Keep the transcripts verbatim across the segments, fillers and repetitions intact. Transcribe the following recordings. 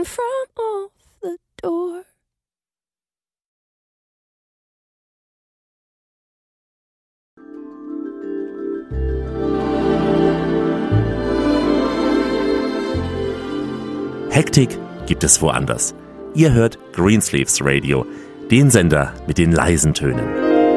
from off the door. Hektik gibt es woanders. Ihr hört Greensleeves Radio, den Sender mit den leisen Tönen.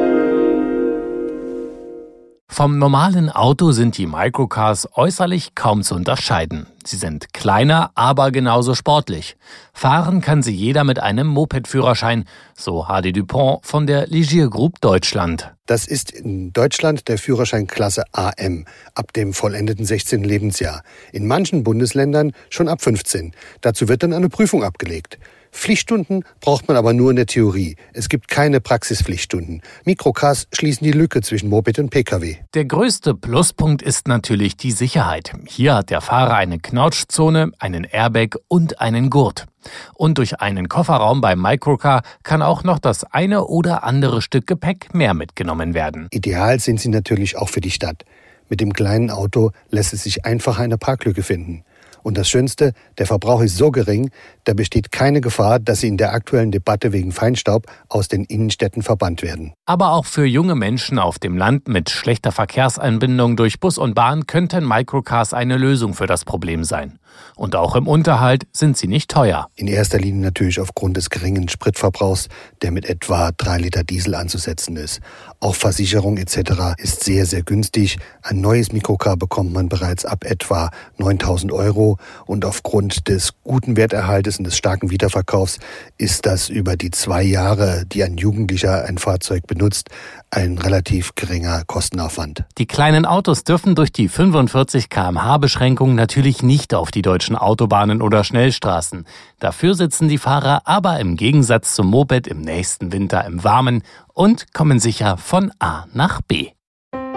Vom normalen Auto sind die Microcars äußerlich kaum zu unterscheiden. Sie sind kleiner, aber genauso sportlich. Fahren kann sie jeder mit einem Moped-Führerschein, so Hardy Dupont von der Ligier Group Deutschland. Das ist in Deutschland der Führerschein Klasse A M, ab dem vollendeten sechzehnten Lebensjahr. In manchen Bundesländern schon ab fünfzehn. Dazu wird dann eine Prüfung abgelegt. Pflichtstunden braucht man aber nur in der Theorie. Es gibt keine Praxispflichtstunden. Microcars schließen die Lücke zwischen Moped und Pkw. Der größte Pluspunkt ist natürlich die Sicherheit. Hier hat der Fahrer eine Knautschzone, einen Airbag und einen Gurt. Und durch einen Kofferraum beim Microcar kann auch noch das eine oder andere Stück Gepäck mehr mitgenommen werden. Ideal sind sie natürlich auch für die Stadt. Mit dem kleinen Auto lässt es sich einfach eine Parklücke finden. Und das Schönste, der Verbrauch ist so gering, da besteht keine Gefahr, dass sie in der aktuellen Debatte wegen Feinstaub aus den Innenstädten verbannt werden. Aber auch für junge Menschen auf dem Land mit schlechter Verkehrsanbindung durch Bus und Bahn könnten Microcars eine Lösung für das Problem sein. Und auch im Unterhalt sind sie nicht teuer. In erster Linie natürlich aufgrund des geringen Spritverbrauchs, der mit etwa drei Liter Diesel anzusetzen ist. Auch Versicherung et cetera ist sehr, sehr günstig. Ein neues Microcar bekommt man bereits ab etwa neuntausend Euro. Und aufgrund des guten Werterhaltes und des starken Wiederverkaufs ist das über die zwei Jahre, die ein Jugendlicher ein Fahrzeug benutzt, ein relativ geringer Kostenaufwand. Die kleinen Autos dürfen durch die fünfundvierzig Kilometer pro Stunde Beschränkung natürlich nicht auf die deutschen Autobahnen oder Schnellstraßen. Dafür sitzen die Fahrer aber im Gegensatz zum Moped im nächsten Winter im Warmen und kommen sicher von A nach B.